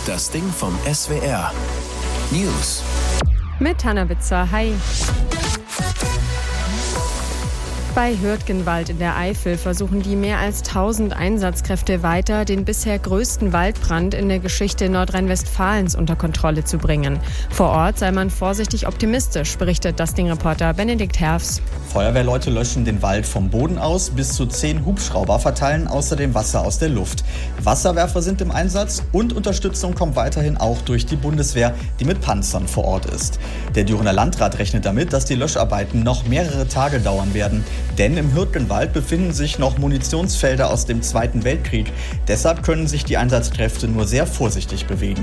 Das Ding vom SWR. News. Mit Hanna Witzer, hi. Bei Hürtgenwald in der Eifel versuchen die mehr als 1000 Einsatzkräfte weiter, den bisher größten Waldbrand in der Geschichte Nordrhein-Westfalens unter Kontrolle zu bringen. Vor Ort sei man vorsichtig optimistisch, berichtet das Ding-Reporter Benedikt Herfs. Feuerwehrleute löschen den Wald vom Boden aus, bis zu 10 Hubschrauber verteilen außerdem Wasser aus der Luft. Wasserwerfer sind im Einsatz und Unterstützung kommt weiterhin auch durch die Bundeswehr, die mit Panzern vor Ort ist. Der Dürener Landrat rechnet damit, dass die Löscharbeiten noch mehrere Tage dauern werden. Denn im Hürtgenwald befinden sich noch Munitionsfelder aus dem Zweiten Weltkrieg. Deshalb können sich die Einsatzkräfte nur sehr vorsichtig bewegen.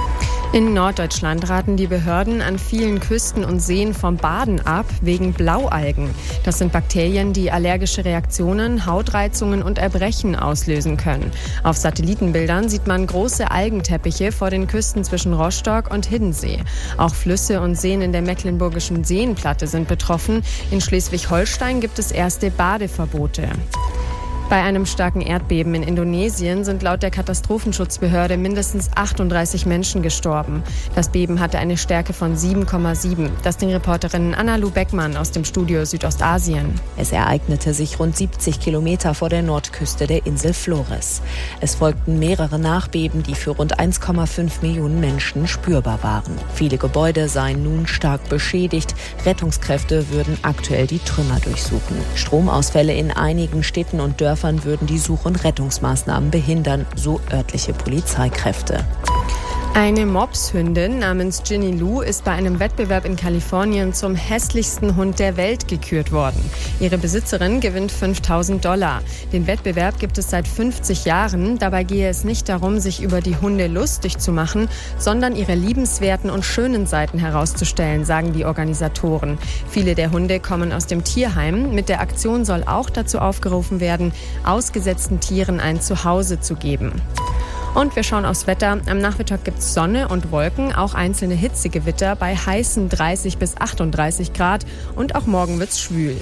In Norddeutschland raten die Behörden an vielen Küsten und Seen vom Baden ab, wegen Blaualgen. Das sind Bakterien, die allergische Reaktionen, Hautreizungen und Erbrechen auslösen können. Auf Satellitenbildern sieht man große Algenteppiche vor den Küsten zwischen Rostock und Hiddensee. Auch Flüsse und Seen in der mecklenburgischen Seenplatte sind betroffen. In Schleswig-Holstein gibt es erste Badeverbote. Bei einem starken Erdbeben in Indonesien sind laut der Katastrophenschutzbehörde mindestens 38 Menschen gestorben. Das Beben hatte eine Stärke von 7,7. Das Ding-Reporterin Anna-Lu Beckmann aus dem Studio Südostasien. Es ereignete sich rund 70 Kilometer vor der Nordküste der Insel Flores. Es folgten mehrere Nachbeben, die für rund 1,5 Millionen Menschen spürbar waren. Viele Gebäude seien nun stark beschädigt. Rettungskräfte würden aktuell die Trümmer durchsuchen. Stromausfälle in einigen Städten und Dörfern würden die Such- und Rettungsmaßnahmen behindern, so örtliche Polizeikräfte. Eine Mopshündin namens Ginny Lou ist bei einem Wettbewerb in Kalifornien zum hässlichsten Hund der Welt gekürt worden. Ihre Besitzerin gewinnt $5.000. Den Wettbewerb gibt es seit 50 Jahren. Dabei gehe es nicht darum, sich über die Hunde lustig zu machen, sondern ihre liebenswerten und schönen Seiten herauszustellen, sagen die Organisatoren. Viele der Hunde kommen aus dem Tierheim. Mit der Aktion soll auch dazu aufgerufen werden, ausgesetzten Tieren ein Zuhause zu geben. Und wir schauen aufs Wetter. Am Nachmittag gibt es Sonne und Wolken, auch einzelne Hitzegewitter bei heißen 30 bis 38 Grad. Und auch morgen wird's schwül.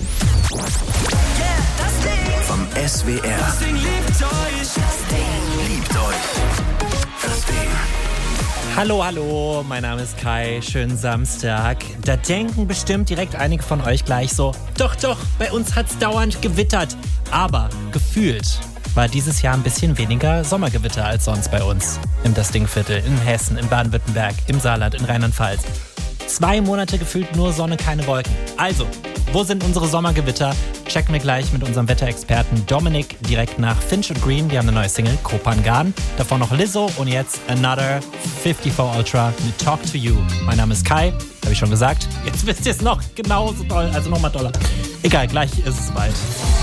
Vom SWR. Das Ding liebt euch. Das Ding. Hallo, mein Name ist Kai, schönen Samstag. Da denken bestimmt direkt einige von euch gleich so, doch, bei uns hat's dauernd gewittert. Aber gefühlt war dieses Jahr ein bisschen weniger Sommergewitter als sonst bei uns. Im Das Ding-Viertel, in Hessen, in Baden-Württemberg, im Saarland, in Rheinland-Pfalz. 2 Monate gefühlt nur Sonne, keine Wolken. Also, wo sind unsere Sommergewitter? Checken wir gleich mit unserem Wetterexperten Dominik direkt nach Finch und Green. Die haben eine neue Single, Kopangan. Davor noch Lizzo und jetzt Another 54 Ultra mit Talk to You. Mein Name ist Kai, habe ich schon gesagt. Jetzt wisst ihr es noch genauso toll, also nochmal doller. Egal, gleich ist es soweit.